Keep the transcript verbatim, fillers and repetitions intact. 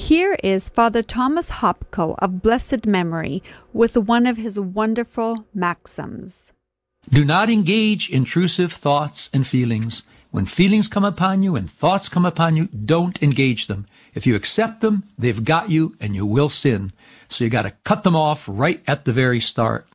Here is Father Thomas Hopko of blessed memory with one of his wonderful maxims. Do not engage intrusive thoughts and feelings. When feelings come upon you and thoughts come upon you, don't engage them. If you accept them, they've got you and you will sin. So you got to cut them off right at the very start.